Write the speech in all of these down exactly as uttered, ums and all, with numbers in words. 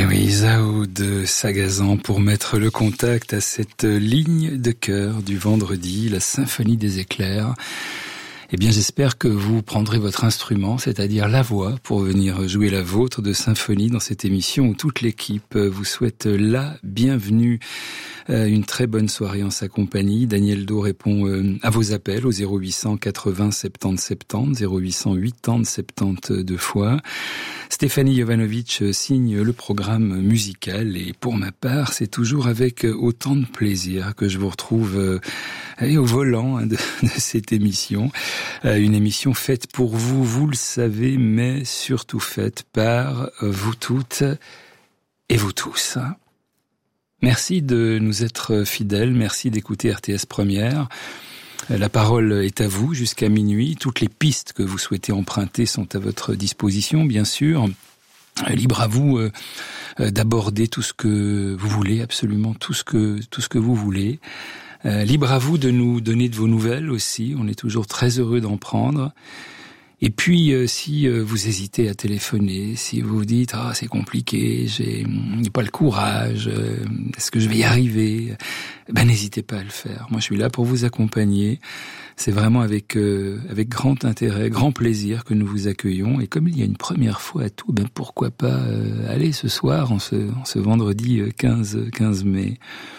Et oui, Zao de Sagazan pour mettre le contact à cette ligne de cœur du vendredi, la symphonie des éclairs. Eh bien, j'espère que vous prendrez votre instrument, c'est-à-dire la voix, pour venir jouer la vôtre de symphonie dans cette émission où toute l'équipe vous souhaite la bienvenue. Une très bonne soirée en sa compagnie. Daniel Do répond à vos appels au zéro huit cent quatre-vingts soixante-dix soixante-dix, zéro huit cent quatre-vingts soixante-dix deux fois. Stéphanie Jovanovic signe le programme musical et pour ma part, c'est toujours avec autant de plaisir que je vous retrouve euh, au volant de, de cette émission. Euh, une émission faite pour vous, vous le savez, mais surtout faite par vous toutes et vous tous. Merci de nous être fidèles, merci d'écouter R T S Première. La parole est à vous jusqu'à minuit. Toutes les pistes que vous souhaitez emprunter sont à votre disposition, bien sûr. Libre à vous euh, d'aborder tout ce que vous voulez, absolument tout ce que tout ce que vous voulez. Euh, libre à vous de nous donner de vos nouvelles aussi. On est toujours très heureux d'en prendre. Et puis, euh, si euh, vous hésitez à téléphoner, si vous vous dites « Ah, c'est compliqué, j'ai pas le courage, euh, est-ce que je vais y arriver ?» Ben, n'hésitez pas à le faire. Moi, je suis là pour vous accompagner. C'est vraiment avec euh, avec grand intérêt, grand plaisir que nous vous accueillons. Et comme il y a une première fois à tout, ben pourquoi pas euh, aller ce soir, en ce, en ce vendredi quinze mai.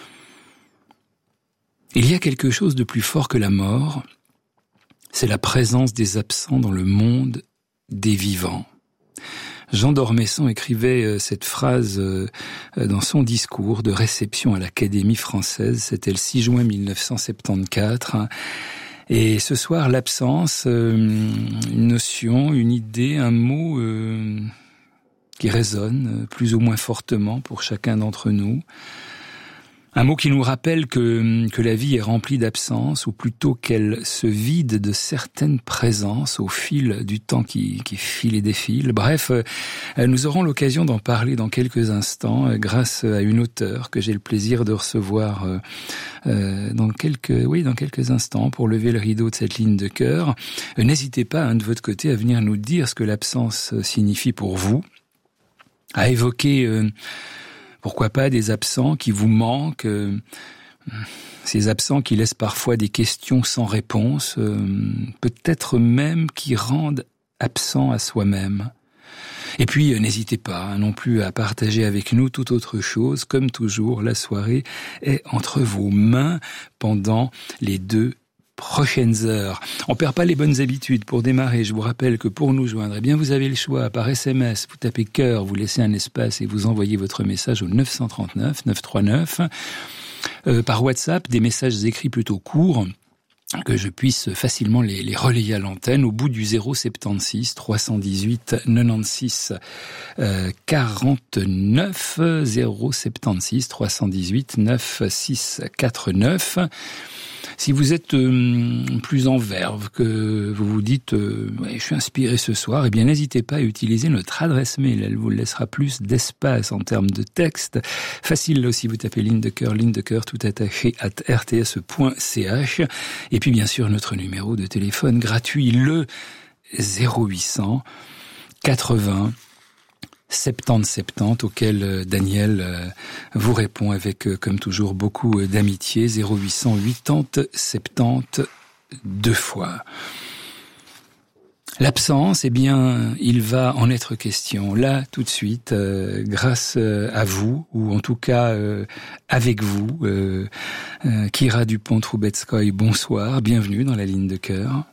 Il y a quelque chose de plus fort que la mort. C'est la présence des absents dans le monde des vivants. Jean d'Ormesson écrivait cette phrase dans son discours de réception à l'Académie française, c'était le six juin mille neuf cent soixante-quatorze. Et ce soir, l'absence, une notion, une idée, un mot qui résonne plus ou moins fortement pour chacun d'entre nous. Un mot qui nous rappelle que, que la vie est remplie d'absences, ou plutôt qu'elle se vide de certaines présences au fil du temps qui, qui file et défile. Bref, nous aurons l'occasion d'en parler dans quelques instants grâce à une auteure que j'ai le plaisir de recevoir euh, dans quelques, oui, dans quelques instants pour lever le rideau de cette ligne de cœur. N'hésitez pas, hein, de votre côté, à venir nous dire ce que l'absence signifie pour vous, à évoquer... Euh, Pourquoi pas des absents qui vous manquent, euh, ces absents qui laissent parfois des questions sans réponse, euh, peut-être même qui rendent absent à soi-même. Et puis, euh, n'hésitez pas hein, non plus à partager avec nous toute autre chose. Comme toujours, la soirée est entre vos mains pendant les deux prochaines heures. On perd pas les bonnes habitudes. Pour démarrer, je vous rappelle que pour nous joindre, eh bien, vous avez le choix. Par S M S, vous tapez cœur, vous laissez un espace et vous envoyez votre message au neuf cent trente-neuf neuf cent trente-neuf. Euh, par WhatsApp, des messages écrits plutôt courts, que je puisse facilement les, les relayer à l'antenne au bout du zéro soixante-seize trois cent dix-huit quatre-vingt-seize euh, quarante-neuf, zéro soixante-seize trois cent dix-huit quatre-vingt-seize quarante-neuf. Si vous êtes euh, plus en verve, que vous vous dites euh, ouais, « je suis inspiré ce soir », eh bien n'hésitez pas à utiliser notre adresse mail. Elle vous laissera plus d'espace en termes de texte. Facile là aussi, vous tapez ligne de cœur, ligne de cœur, tout attaché, at r t s point c h. Et puis bien sûr, notre numéro de téléphone gratuit, le zéro huit cent quatre-vingts soixante-dix soixante-dix, auquel Daniel vous répond avec, comme toujours, beaucoup d'amitié, zéro huit cent quatre-vingts soixante-dix deux fois. L'absence, eh bien, il va en être question, là, tout de suite, euh, grâce à vous, ou en tout cas euh, avec vous. Euh, euh, Kira Dupont-Troubetskoy, bonsoir, bienvenue dans la ligne de cœur.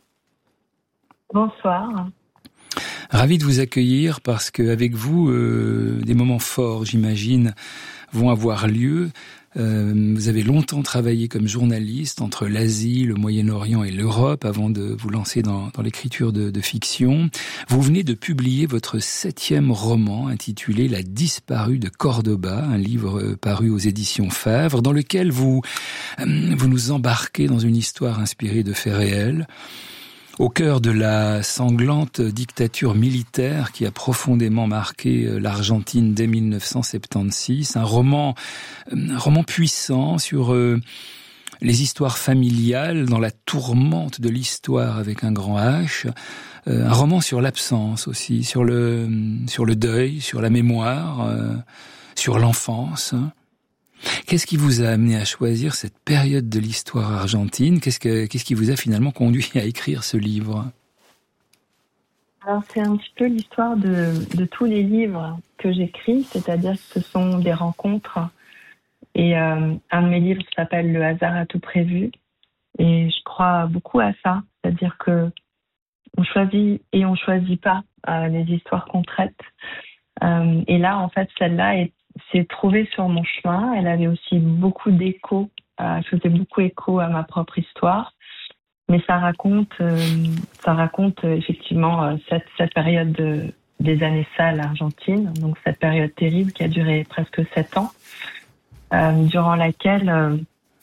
Bonsoir. Ravi de vous accueillir parce qu'avec vous, euh, des moments forts, j'imagine, vont avoir lieu. Euh, vous avez longtemps travaillé comme journaliste entre l'Asie, le Moyen-Orient et l'Europe avant de vous lancer dans, dans l'écriture de, de fiction. Vous venez de publier votre septième roman intitulé « La disparue de Cordoba », un livre paru aux éditions Favre, dans lequel vous, euh, vous nous embarquez dans une histoire inspirée de faits réels. Au cœur de la sanglante dictature militaire qui a profondément marqué l'Argentine dès mille neuf cent soixante-seize, un roman, un roman puissant sur euh, les histoires familiales dans la tourmente de l'histoire avec un grand H, euh, un roman sur l'absence aussi, sur le sur le deuil, sur la mémoire. Euh, sur l'enfance. Qu'est-ce qui vous a amené à choisir cette période de l'histoire argentine ? Qu'est-ce que, qu'est-ce qui vous a finalement conduit à écrire ce livre ? Alors, c'est un petit peu l'histoire de, de tous les livres que j'écris, c'est-à-dire que ce sont des rencontres. Et euh, un de mes livres s'appelle « Le hasard a tout prévu ». Et je crois beaucoup à ça, c'est-à-dire que on choisit et on choisit pas euh, les histoires qu'on traite. Euh, et là, en fait, celle-là est, s'est trouvée sur mon chemin. Elle avait aussi beaucoup d'écho, euh, elle faisait beaucoup écho à ma propre histoire. Mais ça raconte, euh, ça raconte euh, effectivement euh, cette, cette période de, des années sales argentines, donc cette période terrible qui a duré presque sept ans, euh, durant laquelle euh,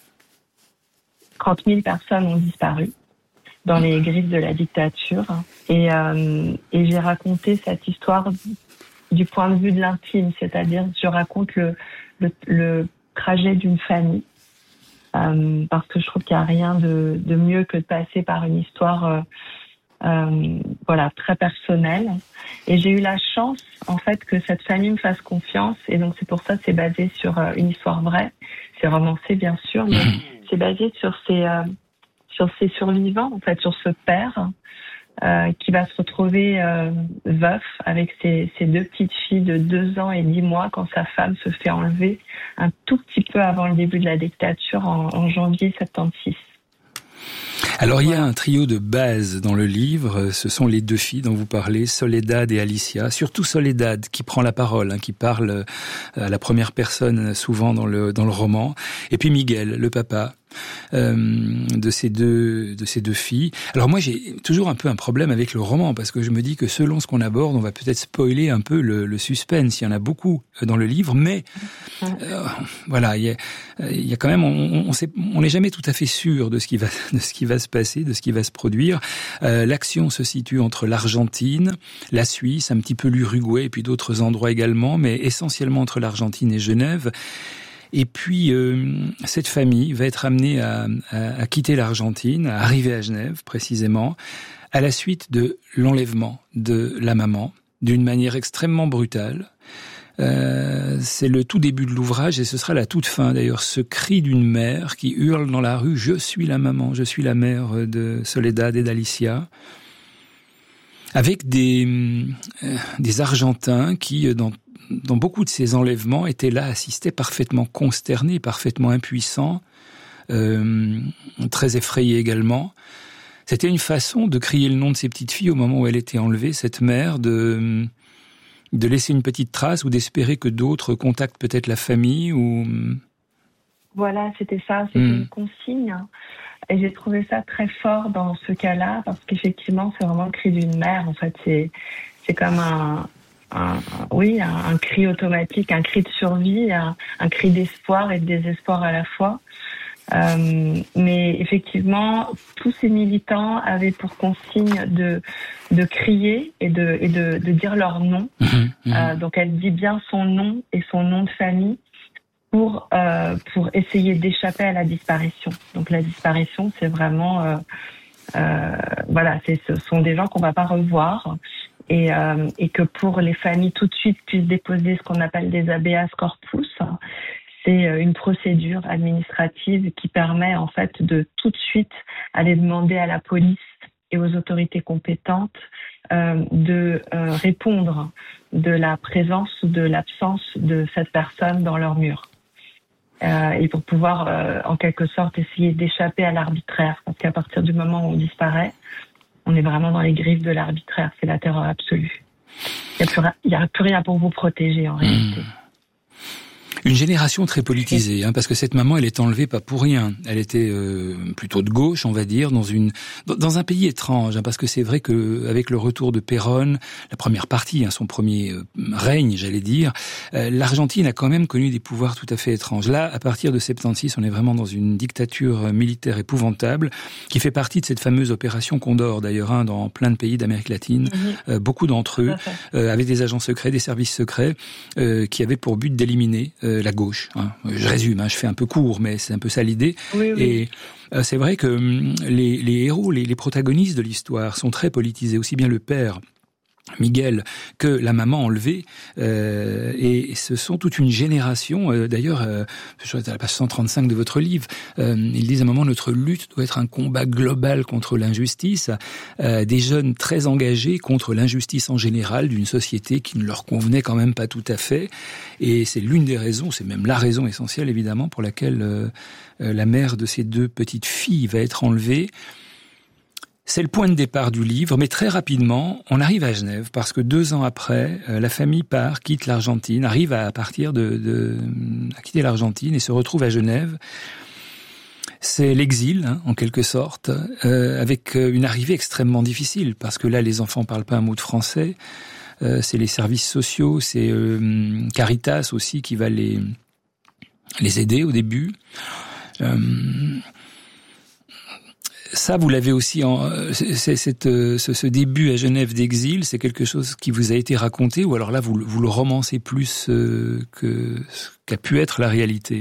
trente mille personnes ont disparu dans les griffes de la dictature. Et, euh, et j'ai raconté cette histoire du point de vue de l'intime, c'est-à-dire je raconte le, le, le trajet d'une famille. Euh, parce que je trouve qu'il n'y a rien de, de mieux que de passer par une histoire euh, euh, voilà, très personnelle. Et j'ai eu la chance, en fait, que cette famille me fasse confiance. Et donc, c'est pour ça que c'est basé sur euh, une histoire vraie. C'est romancé, bien sûr, mais c'est basé sur ces, euh, sur ces survivants, en fait, sur ce père euh, qui va se retrouver euh, veuf avec ses, ses deux petites filles de deux ans et dix mois quand sa femme se fait enlever un tout petit peu avant le début de la dictature en, en janvier soixante-seize. Alors il y a un trio de base dans le livre, ce sont les deux filles dont vous parlez, Soledad et Alicia, surtout Soledad qui prend la parole, hein, qui parle à la première personne souvent dans le dans le roman, et puis Miguel, le papa. Euh, de ces deux de ces deux filles. Alors moi j'ai toujours un peu un problème avec le roman parce que je me dis que selon ce qu'on aborde, on va peut-être spoiler un peu le, le suspense. Il y en a beaucoup dans le livre, mais euh, voilà, il y a, il y a quand même on on sait, on n'est jamais tout à fait sûr de ce qui va de ce qui va se passer, de ce qui va se produire. Euh, l'action se situe entre l'Argentine, la Suisse, un petit peu l'Uruguay et puis d'autres endroits également, mais essentiellement entre l'Argentine et Genève. Et puis, euh, cette famille va être amenée à, à, à quitter l'Argentine, à arriver à Genève, précisément, à la suite de l'enlèvement de la maman, d'une manière extrêmement brutale. Euh, c'est le tout début de l'ouvrage et ce sera la toute fin, d'ailleurs, ce cri d'une mère qui hurle dans la rue « Je suis la maman, je suis la mère de Soledad et d'Alicia », avec des, euh, des Argentins qui, dans dans beaucoup de ces enlèvements, étaient là, assistaient parfaitement consternés, parfaitement impuissants, euh, très effrayés également. C'était une façon de crier le nom de ces petites filles au moment où elle était enlevée, cette mère, de, de laisser une petite trace ou d'espérer que d'autres contactent peut-être la famille ou... Voilà, c'était ça, c'était mmh. une consigne. Et j'ai trouvé ça très fort dans ce cas-là, parce qu'effectivement, c'est vraiment le cri d'une mère. En fait, c'est, c'est comme un... Un, oui, un, un cri automatique, un cri de survie, un, un cri d'espoir et de désespoir à la fois. Euh, mais effectivement, tous ces militants avaient pour consigne de de crier et de et de, de dire leur nom. Mmh, mmh. Euh, donc elle dit bien son nom et son nom de famille pour euh, pour essayer d'échapper à la disparition. Donc la disparition, c'est vraiment euh, euh, voilà, c'est, ce sont des gens qu'on va pas revoir. Et, euh, et que pour les familles tout de suite puissent déposer ce qu'on appelle des habeas corpus, c'est une procédure administrative qui permet en fait de tout de suite aller demander à la police et aux autorités compétentes euh, de euh, répondre de la présence ou de l'absence de cette personne dans leur mur. Euh, et pour pouvoir euh, en quelque sorte essayer d'échapper à l'arbitraire, parce qu'à partir du moment où on disparaît, on est vraiment dans les griffes de l'arbitraire, c'est la terreur absolue. Il n'y a, a plus rien pour vous protéger en réalité. Une génération très politisée, hein, parce que cette maman, elle est enlevée pas pour rien. Elle était euh, plutôt de gauche, on va dire, dans une dans un pays étrange, hein, parce que c'est vrai que avec le retour de Perón, la première partie, hein, son premier euh, règne, j'allais dire, euh, l'Argentine a quand même connu des pouvoirs tout à fait étranges. Là, à partir de soixante-seize, on est vraiment dans une dictature militaire épouvantable, qui fait partie de cette fameuse opération Condor, d'ailleurs, hein, dans plein de pays d'Amérique latine. Mm-hmm. Euh, beaucoup d'entre eux euh, avaient des agents secrets, des services secrets, euh, qui avaient pour but d'éliminer euh, la gauche. Hein. Je résume, hein, je fais un peu court, mais c'est un peu ça l'idée. Oui, oui. Et euh, c'est vrai que les, les héros, les, les protagonistes de l'histoire sont très politisés, aussi bien le père Miguel, que la maman enlevée, euh, et ce sont toute une génération, euh, d'ailleurs, euh, je suis à la page cent trente-cinq de votre livre, euh, ils disent à un moment, notre lutte doit être un combat global contre l'injustice, euh, des jeunes très engagés contre l'injustice en général d'une société qui ne leur convenait quand même pas tout à fait, et c'est l'une des raisons, c'est même la raison essentielle évidemment pour laquelle euh, euh, la mère de ces deux petites filles va être enlevée. C'est le point de départ du livre, mais très rapidement, on arrive à Genève, parce que deux ans après, euh, la famille part, quitte l'Argentine, arrive à partir de, de à quitter l'Argentine et se retrouve à Genève. C'est l'exil, hein, en quelque sorte, euh, avec une arrivée extrêmement difficile, parce que là, les enfants parlent pas un mot de français. Euh, c'est les services sociaux, c'est euh, Caritas aussi qui va les les aider au début. Euh, Ça, vous l'avez aussi en, c'est, c'est, ce, ce début à Genève d'exil, c'est quelque chose qui vous a été raconté, ou alors là, vous, vous le romancez plus euh, que ce qu'a pu être la réalité?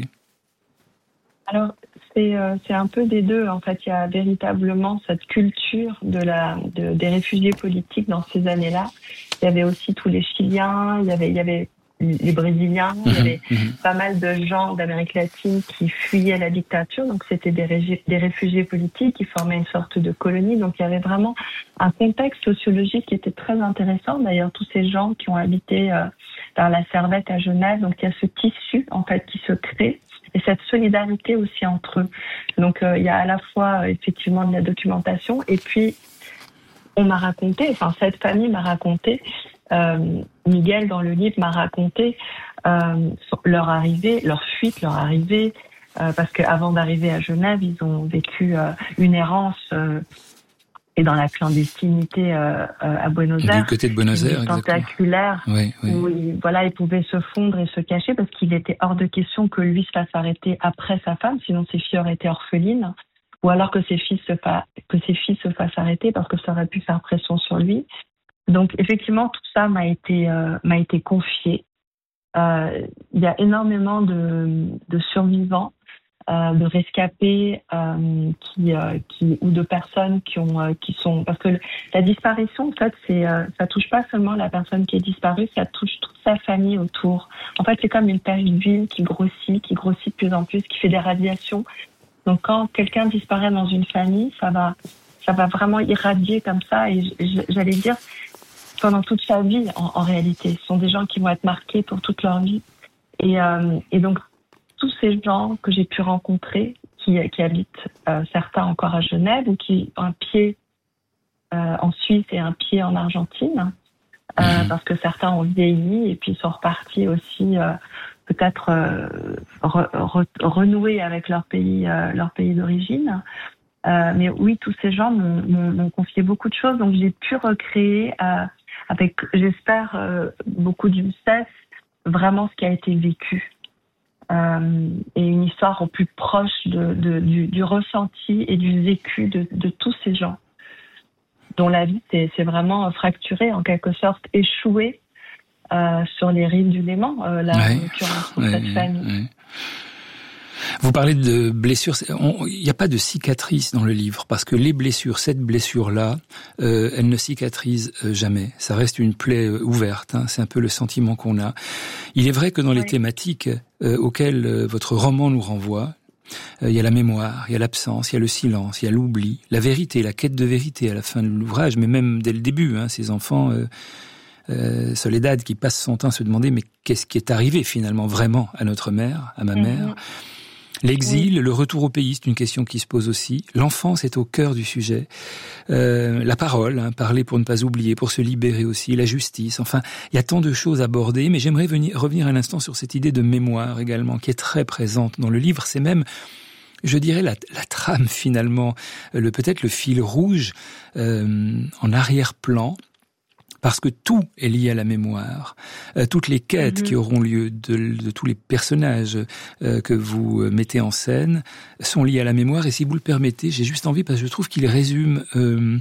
Alors, c'est, euh, c'est un peu des deux. En fait, il y a véritablement cette culture de la, de, des réfugiés politiques dans ces années-là. Il y avait aussi tous les Chiliens, il y avait, il y avait les Brésiliens, mmh, il y avait mmh. pas mal de gens d'Amérique latine qui fuyaient la dictature, donc c'était des, régi- des réfugiés politiques qui formaient une sorte de colonie, donc il y avait vraiment un contexte sociologique qui était très intéressant. D'ailleurs, tous ces gens qui ont habité euh, dans la Servette à Genève, donc il y a ce tissu en fait qui se crée et cette solidarité aussi entre eux. Donc euh, il y a à la fois euh, effectivement de la documentation et puis on m'a raconté, enfin cette famille m'a raconté. Euh, Miguel, dans le livre, m'a raconté euh, leur arrivée, leur fuite, leur arrivée, euh, parce qu'avant d'arriver à Genève, ils ont vécu euh, une errance euh, et dans la clandestinité euh, euh, à Buenos Aires. Du côté de Buenos Aires, tentaculaire, oui, oui. Où il, voilà, il pouvait se fondre et se cacher parce qu'il était hors de question que lui se fasse arrêter après sa femme, sinon ses filles auraient été orphelines, ou alors que ses fils se fa- que ses filles se fassent arrêter parce que ça aurait pu faire pression sur lui. Donc effectivement, tout ça m'a été euh, m'a été confié. Euh, il y a énormément de, de survivants, euh, de rescapés euh, qui euh, qui ou de personnes qui ont euh, qui sont parce que la disparition en fait c'est euh, ça touche pas seulement la personne qui est disparue, ça touche toute sa famille autour. En fait, c'est comme une page d'huile qui grossit, qui grossit de plus en plus, qui fait des radiations. Donc quand quelqu'un disparaît dans une famille, ça va ça va vraiment irradier comme ça et j'allais dire pendant toute sa vie, en, en réalité. Ce sont des gens qui vont être marqués pour toute leur vie. Et, euh, et donc, tous ces gens que j'ai pu rencontrer, qui, qui habitent euh, certains encore à Genève, ou qui ont un pied euh, en Suisse et un pied en Argentine, euh, mmh. parce que certains ont vieilli et puis sont repartis aussi euh, peut-être euh, re, re, renouer avec leur pays, euh, leur pays d'origine. Euh, mais oui, tous ces gens m'ont, m'ont, m'ont confié beaucoup de choses, donc j'ai pu recréer euh, avec, j'espère, euh, beaucoup de justesse, vraiment ce qui a été vécu. Euh, et une histoire au plus proche de, de, du, du ressenti et du vécu de, de tous ces gens, dont la vie s'est, s'est vraiment fracturée, en quelque sorte, échouée euh, sur les rives du Léman, euh, là, ouais. en l'occurrence, pour ouais, cette famille. Ouais. Vous parlez de blessures, il n'y a pas de cicatrice dans le livre, parce que les blessures, cette blessure-là, euh, elle ne cicatrise jamais. Ça reste une plaie ouverte, hein, c'est un peu le sentiment qu'on a. Il est vrai que dans les oui. thématiques euh, auxquelles euh, votre roman nous renvoie, il euh, y a la mémoire, il y a l'absence, il y a le silence, il y a l'oubli, la vérité, la quête de vérité à la fin de l'ouvrage, mais même dès le début, hein, ces enfants... Euh, Euh, Soledad qui passe son temps à se demander mais qu'est-ce qui est arrivé finalement vraiment à notre mère, à ma mère. Mm-hmm. L'exil, oui. le retour au pays, c'est une question qui se pose aussi. L'enfance est au cœur du sujet. Euh, la parole, hein, parler pour ne pas oublier, pour se libérer aussi. La justice, enfin, il y a tant de choses abordées, mais j'aimerais venir, revenir un instant sur cette idée de mémoire également, qui est très présente dans le livre. C'est même, je dirais, la, la trame finalement, le, peut-être le fil rouge euh, en arrière-plan. Parce que tout est lié à la mémoire. Euh, toutes les quêtes mmh. qui auront lieu de, de tous les personnages euh, que vous mettez en scène sont liées à la mémoire. Et si vous le permettez, j'ai juste envie, parce que je trouve qu'il résume euh,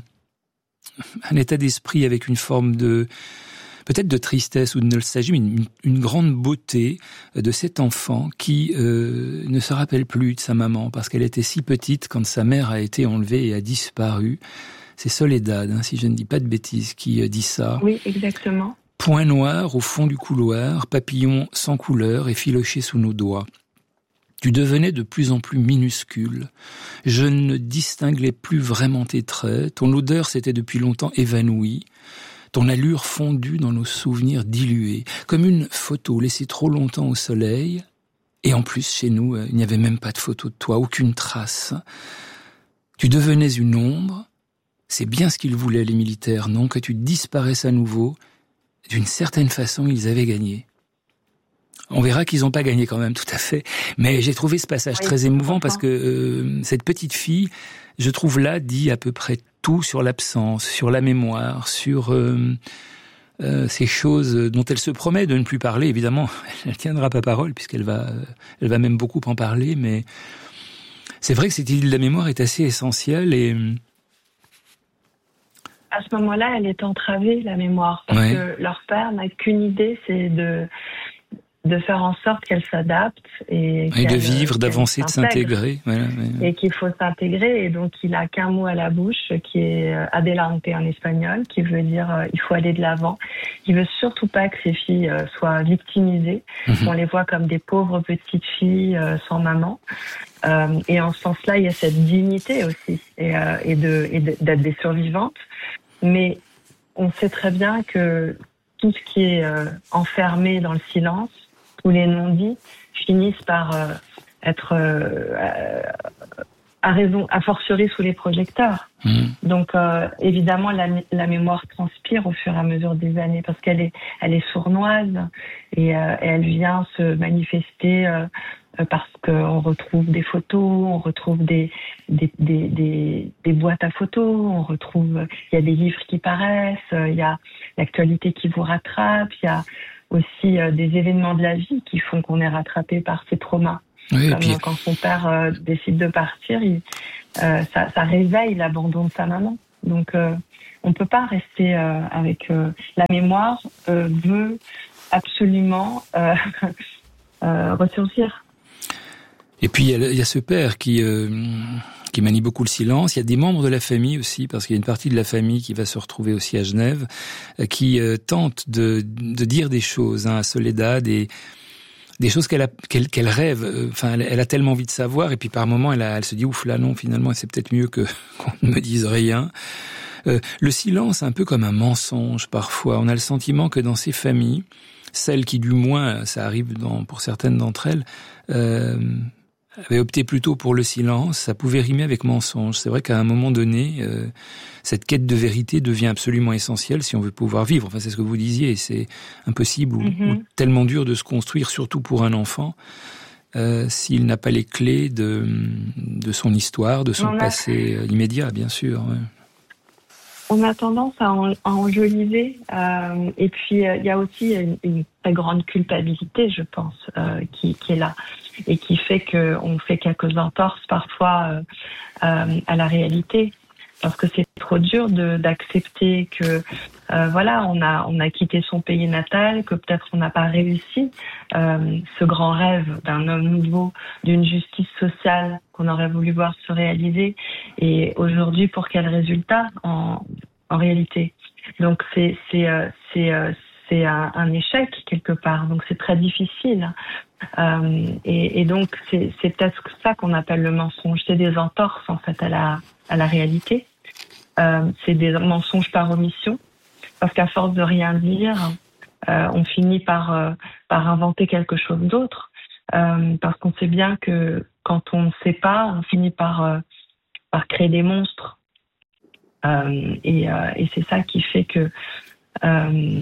un état d'esprit avec une forme de... peut-être de tristesse ou de nostalgie, mais une, une grande beauté de cet enfant qui euh, ne se rappelle plus de sa maman parce qu'elle était si petite quand sa mère a été enlevée et a disparu. C'est Soledad, hein, si je ne dis pas de bêtises, qui euh, dit ça. Oui, exactement. Point noir au fond du couloir, papillon sans couleur effiloché sous nos doigts. Tu devenais de plus en plus minuscule. Je ne distinguais plus vraiment tes traits. Ton odeur s'était depuis longtemps évanouie. Ton allure fondue dans nos souvenirs dilués, comme une photo laissée trop longtemps au soleil. Et en plus, chez nous, il n'y avait même pas de photo de toi, aucune trace. Tu devenais une ombre. C'est bien ce qu'ils voulaient, les militaires, non? Que tu disparaisses à nouveau. D'une certaine façon, ils avaient gagné. On verra qu'ils n'ont pas gagné quand même, tout à fait. Mais j'ai trouvé ce passage oui, très émouvant parce que euh, cette petite fille, je trouve là, dit à peu près tout sur l'absence, sur la mémoire, sur euh, euh, ces choses dont elle se promet de ne plus parler. Évidemment, elle ne tiendra pas parole puisqu'elle va, elle va même beaucoup en parler. Mais c'est vrai que cette idée de la mémoire est assez essentielle et... À ce moment-là, elle est entravée, la mémoire, parce ouais. que leur père n'a qu'une idée, c'est de, de faire en sorte qu'elle s'adapte. Et, et de vivre, d'avancer, de s'intégrer. Voilà, ouais. Et qu'il faut s'intégrer, et donc il a qu'un mot à la bouche, qui est adelante en espagnol, qui veut dire euh, il faut aller de l'avant. Il veut surtout pas que ces filles euh, soient victimisées, mm-hmm. On les voit comme des pauvres petites filles euh, sans maman. Euh, et en ce sens-là, il y a cette dignité aussi, et, euh, et, de, et de, d'être des survivantes. Mais on sait très bien que tout ce qui est euh, enfermé dans le silence, tous les non-dits, finissent par euh, être euh, à raison, à fortiori sous les projecteurs. Mmh. Donc euh, évidemment, la, la mémoire transpire au fur et à mesure des années parce qu'elle est, elle est sournoise et, euh, et elle vient se manifester. Euh, parce qu'on retrouve des photos, on retrouve des, des, des, des, des boîtes à photos, on retrouve, il y a des livres qui paraissent, il y a l'actualité qui vous rattrape, il y a aussi euh, des événements de la vie qui font qu'on est rattrapé par ces traumas. Oui, Comme puis... quand son père euh, décide de partir, il, euh, ça, ça réveille l'abandon de sa maman. Donc euh, on ne peut pas rester euh, avec... Euh, la mémoire euh, veut absolument euh, euh, ressurgir. Et puis il y, y a ce père qui euh, qui manie beaucoup le silence. Il y a des membres de la famille aussi, parce qu'il y a une partie de la famille qui va se retrouver aussi à Genève, euh, qui euh, tente de de dire des choses hein, à Soledad, et des choses qu'elle a qu'elle, qu'elle rêve. Enfin, elle, elle a tellement envie de savoir, et puis par moments elle, a, elle se dit ouf là non, finalement c'est peut-être mieux que qu'on ne me dise rien. Euh, le silence, un peu comme un mensonge parfois. On a le sentiment que dans ces familles, celles qui du moins, ça arrive dans, pour certaines d'entre elles, euh, avaient opté plutôt pour le silence, ça pouvait rimer avec mensonge. C'est vrai qu'à un moment donné, euh, cette quête de vérité devient absolument essentielle si on veut pouvoir vivre. Enfin, c'est ce que vous disiez, c'est impossible ou, mm-hmm. ou tellement dur de se construire, surtout pour un enfant, euh, s'il n'a pas les clés de, de son histoire, de son on passé a... immédiat, bien sûr. Ouais. On a tendance à, en, à enjoliver, euh, et puis il euh, y a aussi une, une très grande culpabilité, je pense, euh, qui, qui est là, et qui fait qu'on fait quelques entorses parfois euh, euh, à la réalité, parce que c'est trop dur de, d'accepter que euh, voilà, on a on a quitté son pays natal, que peut-être on n'a pas réussi euh, ce grand rêve d'un homme nouveau, d'une justice sociale qu'on aurait voulu voir se réaliser, et aujourd'hui pour quel résultat en en réalité. Donc c'est c'est euh, c'est euh, c'est un, un échec quelque part, donc c'est très difficile. Euh, et, et donc c'est c'est peut-être ça qu'on appelle le mensonge, c'est des entorses en fait à la à la réalité. Euh, c'est des mensonges par omission, parce qu'à force de rien dire, euh, on finit par euh, par inventer quelque chose d'autre, euh, parce qu'on sait bien que quand on ne sait pas, on finit par euh, par créer des monstres, euh, et, euh, et c'est ça qui fait que euh,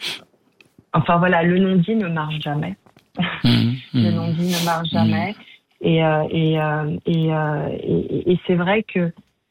enfin voilà, le non-dit ne marche jamais. Mmh, le mmh. non-dit ne marche jamais, mmh. et, euh, et, euh, et, euh, et et c'est vrai que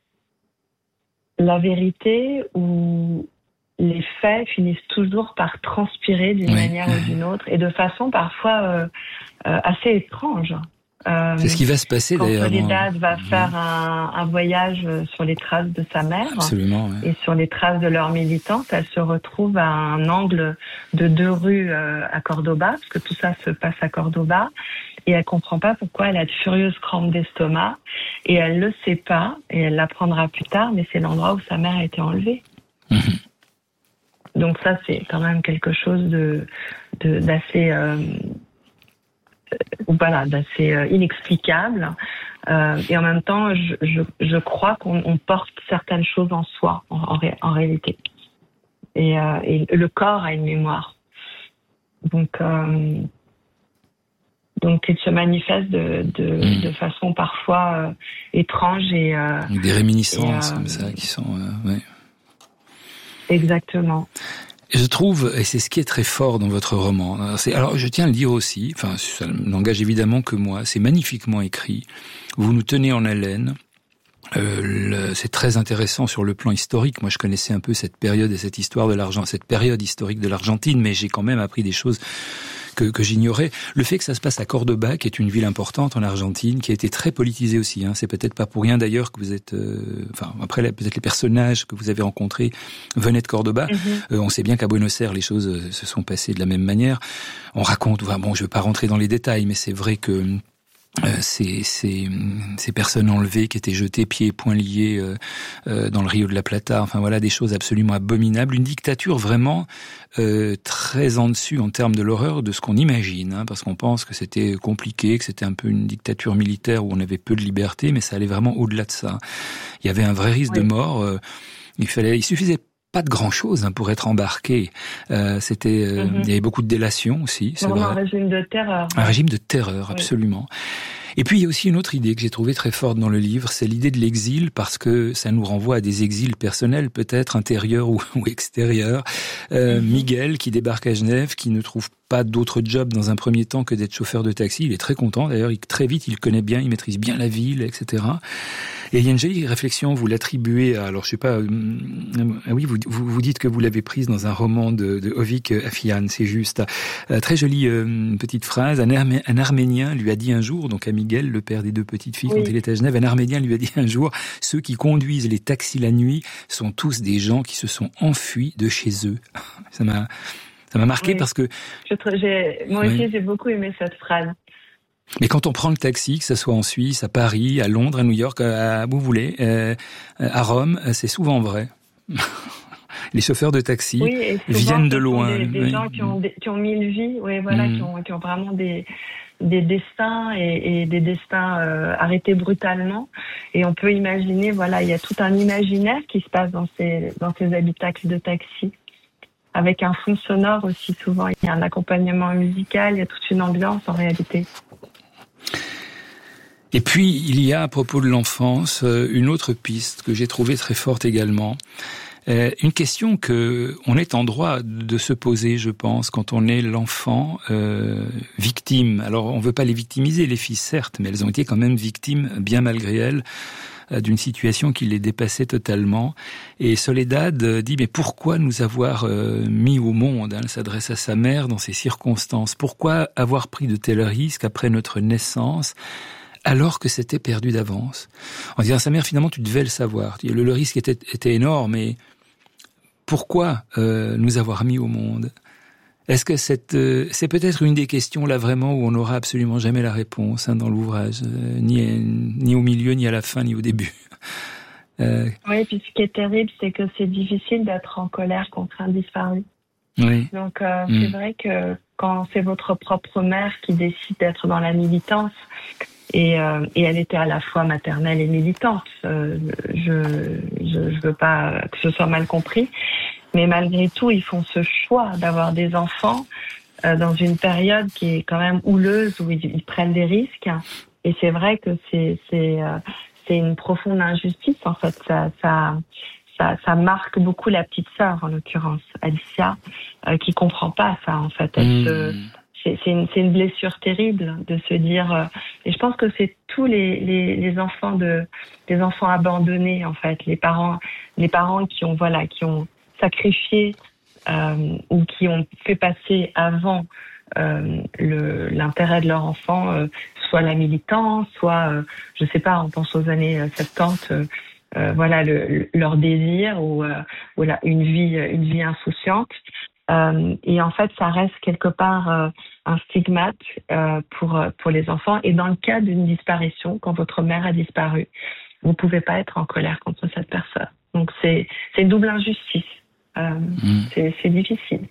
la vérité ou les faits finissent toujours par transpirer d'une oui. manière ou d'une autre, et de façon parfois euh, euh, assez étrange. Euh, c'est ce qui va se passer quand d'ailleurs. Soledad va mmh. faire un, un voyage sur les traces de sa mère. Absolument, ouais. Et sur les traces de leur militante, elle se retrouve à un angle de deux rues euh, à Cordoba, parce que tout ça se passe à Cordoba, et elle comprend pas pourquoi elle a de furieuses crampes d'estomac, et elle le sait pas, et elle l'apprendra plus tard, mais c'est l'endroit où sa mère a été enlevée. Mmh. Donc ça, c'est quand même quelque chose de, de d'assez euh, voilà, d'assez euh, inexplicable. Euh, et en même temps, je, je, je crois qu'on on porte certaines choses en soi, en, en, ré, en réalité. Et, euh, et le corps a une mémoire. Donc, euh, donc il se manifeste de, de, mmh. de façon parfois euh, étrange et... Euh, des réminiscences et, euh, comme ça qui sont... Euh, ouais. Exactement. Je trouve, et c'est ce qui est très fort dans votre roman, alors, c'est, alors je tiens à le dire aussi, enfin ça n'engage évidemment que moi, c'est magnifiquement écrit, vous nous tenez en haleine, euh, le, c'est très intéressant sur le plan historique, moi je connaissais un peu cette période et cette histoire de l'argent, cette période historique de l'Argentine, mais j'ai quand même appris des choses que, que j'ignorais. Le fait que ça se passe à Cordoba, qui est une ville importante en Argentine, qui a été très politisée aussi, hein. C'est peut-être pas pour rien d'ailleurs que vous êtes... Euh, enfin, après, peut-être les personnages que vous avez rencontrés venaient de Cordoba. Mm-hmm. Euh, on sait bien qu'à Buenos Aires, les choses euh, se sont passées de la même manière. On raconte... Enfin, bon, je veux pas rentrer dans les détails, mais c'est vrai que... Euh, ces, ces, ces personnes enlevées qui étaient jetées pieds et poings liés euh, euh, dans le Rio de la Plata, enfin voilà, des choses absolument abominables, une dictature vraiment euh, très en dessus en termes de l'horreur de ce qu'on imagine, hein, parce qu'on pense que c'était compliqué, que c'était un peu une dictature militaire où on avait peu de liberté, mais ça allait vraiment au-delà de ça. Il y avait un vrai risque oui. de mort, euh, il fallait, il suffisait pas de grand chose hein, pour être embarqué. Euh, c'était, euh, mm-hmm. il y avait beaucoup de délations aussi. C'est Vraiment vrai. un régime de terreur. Un régime de terreur, oui. absolument. Et puis il y a aussi une autre idée que j'ai trouvée très forte dans le livre, c'est l'idée de l'exil, parce que ça nous renvoie à des exils personnels, peut-être intérieurs ou, ou extérieurs. Euh, mm-hmm. Miguel qui débarque à Genève, qui ne trouve pas d'autre job dans un premier temps que d'être chauffeur de taxi. Il est très content. D'ailleurs, il, très vite, il connaît bien, il maîtrise bien la ville, et cetera. Et il y a une jolie réflexion, vous l'attribuez à, alors je sais pas, euh, euh, oui, vous, vous vous dites que vous l'avez prise dans un roman de, de Ovik Afian, c'est juste. Euh, très jolie euh, petite phrase. Un, Armé, un Arménien lui a dit un jour, donc à Miguel, le père des deux petites filles, oui. quand il était à Genève, un Arménien lui a dit un jour, ceux qui conduisent les taxis la nuit sont tous des gens qui se sont enfuis de chez eux. Ça m'a, ça m'a marqué oui. parce que... Je, j'ai, moi aussi, oui. j'ai beaucoup aimé cette phrase. Mais quand on prend le taxi, que ce soit en Suisse, à Paris, à Londres, à New York, à, à où vous voulez, euh, à Rome, c'est souvent vrai. Les chauffeurs de taxi oui, viennent de loin. Des, des oui. gens qui ont, des, qui ont mille vies, oui, voilà, mmh. qui, ont, qui ont vraiment des, des destins et, et des destins euh, arrêtés brutalement. Et on peut imaginer, voilà, il y a tout un imaginaire qui se passe dans ces, dans ces habitacles de taxi. Avec un fond sonore aussi souvent, il y a un accompagnement musical, il y a toute une ambiance en réalité. Et puis, il y a, à propos de l'enfance, une autre piste que j'ai trouvée très forte également. Euh, une question que on est en droit de se poser, je pense, quand on est l'enfant euh, victime. Alors, on veut pas les victimiser, les filles, certes, mais elles ont été quand même victimes, bien malgré elles, euh, d'une situation qui les dépassait totalement. Et Soledad dit, mais pourquoi nous avoir euh, mis au monde, hein, elle s'adresse à sa mère dans ces circonstances. Pourquoi avoir pris de tels risques après notre naissance alors que c'était perdu d'avance? En disant à sa mère, finalement, tu devais le savoir. Le, le risque était, était énorme, mais pourquoi euh, nous avoir mis au monde? Est-ce que cette, euh, c'est peut-être une des questions là vraiment où on n'aura absolument jamais la réponse hein, dans l'ouvrage, euh, ni, ni au milieu, ni à la fin, ni au début. Euh... Oui, puis ce qui est terrible, c'est que c'est difficile d'être en colère contre un disparu. Oui. Donc euh, mmh. c'est vrai que quand c'est votre propre mère qui décide d'être dans la militance, Et, euh, et elle était à la fois maternelle et militante. Euh, je, je, je veux pas que ce soit mal compris, mais malgré tout, ils font ce choix d'avoir des enfants euh, dans une période qui est quand même houleuse où ils, ils prennent des risques. Et c'est vrai que c'est c'est euh, c'est une profonde injustice en fait. Ça ça ça, ça marque beaucoup la petite sœur en l'occurrence, Alicia, euh, qui comprend pas ça en fait. Elle mmh. se C'est, c'est, une, c'est une blessure terrible de se dire, euh, et je pense que c'est tous les, les, les enfants de, les enfants abandonnés en fait, les parents, les parents qui ont voilà, qui ont sacrifié euh, ou qui ont fait passer avant euh, le, l'intérêt de leur enfant euh, soit la militance, soit, euh, je sais pas, on pense aux années soixante-dix, euh, euh, voilà, le, le, leur désir ou, euh, ou la, une vie, une vie insouciante. Euh, et en fait, ça reste quelque part euh, un stigmate euh, pour pour les enfants. Et dans le cas d'une disparition, quand votre mère a disparu, vous pouvez pas être en colère contre cette personne. Donc c'est c'est une double injustice. Euh, mmh. c'est, c'est difficile.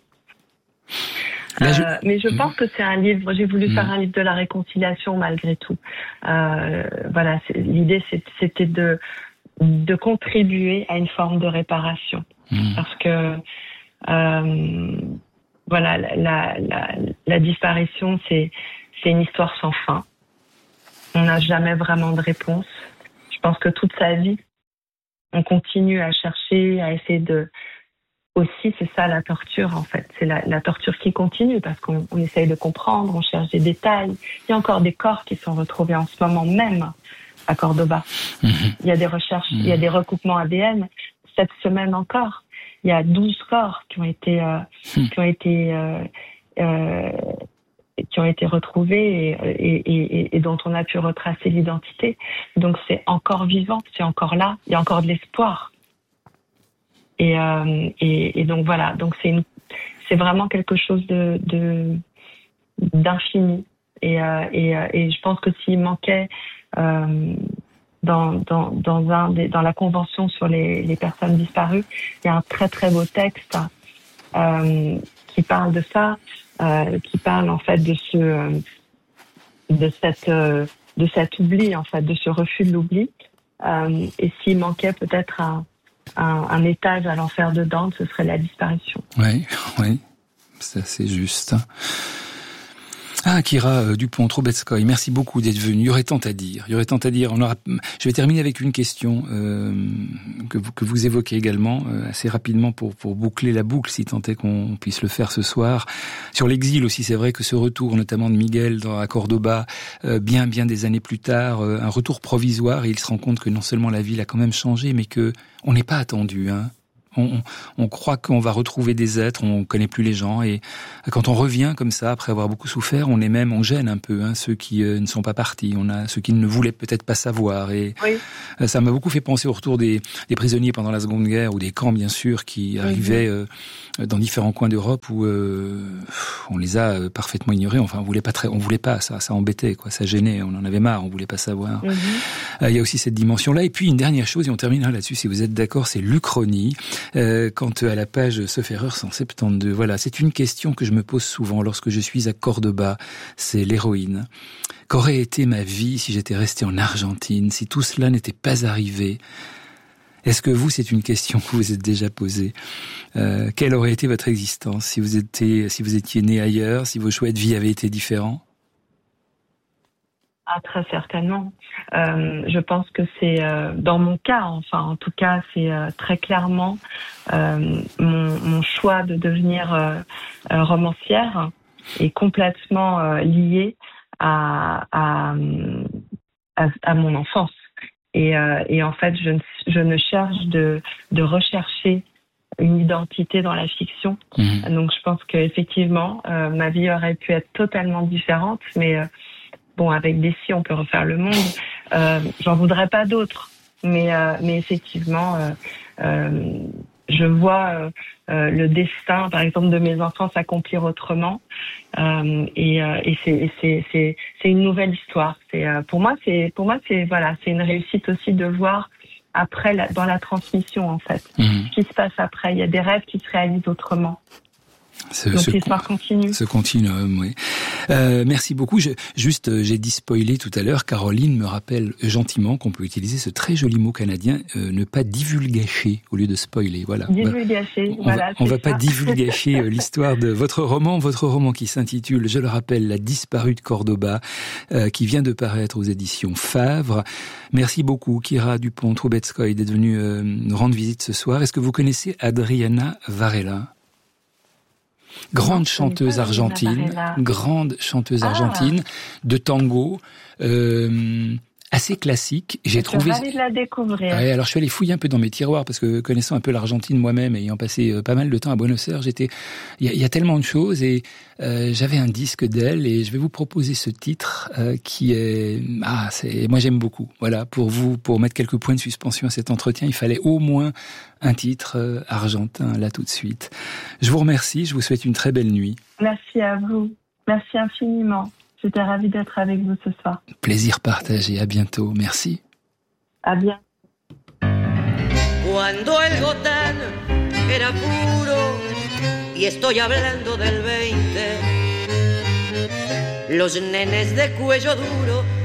Là, je... Euh, mais je pense que c'est un livre. J'ai voulu mmh. faire un livre de la réconciliation malgré tout. Euh, voilà, c'est, l'idée c'était de de contribuer à une forme de réparation, mmh. parce que Euh, voilà, la, la, la, la disparition, c'est, c'est une histoire sans fin. On n'a jamais vraiment de réponse. Je pense que toute sa vie, on continue à chercher, à essayer de... Aussi, c'est ça la torture, en fait. C'est la, la torture qui continue parce qu'on on essaye de comprendre, on cherche des détails. Il y a encore des corps qui sont retrouvés en ce moment même à Cordoba. Mmh. Il y a des recherches, mmh. il y a des recoupements A D N. Cette semaine encore, il y a douze corps qui ont été euh, hmm. qui ont été euh, euh, qui ont été retrouvés et, et, et, et dont on a pu retracer l'identité. Donc c'est encore vivant, c'est encore là, il y a encore de l'espoir. Et euh, et, et donc voilà, donc c'est une, c'est vraiment quelque chose de, de d'infini. Et euh, et et je pense que s'il manquait euh, Dans, dans, dans, un des, dans la Convention sur les, les personnes disparues, il y a un très très beau texte euh, qui parle de ça, euh, qui parle en fait de ce, euh, de cette, euh, de cet oubli en fait, de ce refus de l'oubli. Euh, et s'il manquait peut-être un, un, un étage à l'enfer de Dante, ce serait la disparition. Oui, oui, c'est assez juste. Ah, Kira euh, Dupont-Trubetskoy, merci beaucoup d'être venu. Il y aurait tant à dire. Il y aurait tant à dire. On aura... Je vais terminer avec une question euh, que, vous, que vous évoquez également euh, assez rapidement pour, pour boucler la boucle, si tant est qu'on puisse le faire ce soir. Sur l'exil aussi, c'est vrai que ce retour, notamment de Miguel dans, à Cordoba, euh, bien bien des années plus tard, euh, un retour provisoire, et il se rend compte que non seulement la ville a quand même changé, mais que on n'est pas attendu, hein. On, on croit qu'on va retrouver des êtres, on connaît plus les gens, et quand on revient comme ça, après avoir beaucoup souffert, on est même, on gêne un peu, hein, ceux qui euh, ne sont pas partis. On a ceux qui ne voulaient peut-être pas savoir, et oui. euh, ça m'a beaucoup fait penser au retour des, des prisonniers pendant la Seconde Guerre, ou des camps bien sûr, qui oui, arrivaient oui. Euh, dans différents coins d'Europe où euh, on les a euh, parfaitement ignorés. Enfin, on voulait pas très, on voulait pas, ça, ça embêtait, quoi, ça gênait, on en avait marre, on voulait pas savoir. Mm-hmm. Euh, il y a aussi cette dimension-là, et puis une dernière chose, et on terminera là-dessus, si vous êtes d'accord, c'est l'Uchronie. Euh, quant à la page Sauf erreur cent soixante-douze, voilà, c'est une question que je me pose souvent lorsque je suis à Cordoba, c'est l'héroïne. Qu'aurait été ma vie si j'étais resté en Argentine, si tout cela n'était pas arrivé? Est-ce que vous, c'est une question que vous vous êtes déjà posée? euh, Quelle aurait été votre existence si vous étiez, si vous étiez né ailleurs, si vos choix de vie avaient été différents? Ah, très certainement. Euh, je pense que c'est, euh, dans mon cas, enfin, en tout cas, c'est euh, très clairement euh, mon, mon choix de devenir euh, euh, romancière est complètement euh, lié à, à, à, à mon enfance. Et, euh, et en fait, je ne, je ne cherche de, de rechercher une identité dans la fiction. Mmh. Donc, je pense qu'effectivement, euh, ma vie aurait pu être totalement différente, mais euh, bon, avec des si, on peut refaire le monde. Euh, j'en voudrais pas d'autres, mais euh, mais effectivement, euh, euh, je vois euh, euh, le destin, par exemple, de mes enfants s'accomplir autrement, euh, et, euh, et c'est et c'est c'est c'est une nouvelle histoire. C'est euh, pour moi, c'est pour moi, c'est voilà, c'est une réussite aussi de voir après la, dans la transmission en fait, mmh. ce qui se passe après. Il y a des rêves qui se réalisent autrement. Ce, Donc ce, l'histoire continue. Ce continuum, oui. Euh, merci beaucoup. Je, juste, j'ai dit spoiler tout à l'heure. Caroline me rappelle gentiment qu'on peut utiliser ce très joli mot canadien, euh, ne pas divulgacher au lieu de spoiler. Voilà. Divulgacher, on voilà. Va, on va ça. pas divulgacher l'histoire de votre roman, votre roman qui s'intitule, je le rappelle, La disparue de Cordoba, euh, qui vient de paraître aux éditions Favre. Merci beaucoup, Kira Dupont-Trubetskoy, d'être venue euh, nous rendre visite ce soir. Est-ce que vous connaissez Adriana Varela? Grande chanteuse argentine, grande chanteuse ah. argentine de tango, euh, assez classique. J'ai je trouvé. Je suis ravie de la découvrir. Ouais, alors je suis allé fouiller un peu dans mes tiroirs parce que connaissant un peu l'Argentine moi-même, ayant passé pas mal de temps à Buenos Aires, j'étais. Il y a, il y a tellement de choses et euh, j'avais un disque d'elle et je vais vous proposer ce titre euh, qui est. Ah, c'est. Moi j'aime beaucoup. Voilà, pour vous, pour mettre quelques points de suspension à cet entretien, il fallait au moins un titre euh, argentin là tout de suite. Je vous remercie. Je vous souhaite une très belle nuit. Merci à vous. Merci infiniment. J'étais ravie d'être avec vous ce soir. Plaisir partagé. À bientôt. Merci. À bientôt. Cuando el gotán era puro, y estoy hablando del veinte, los nenes de cuello duro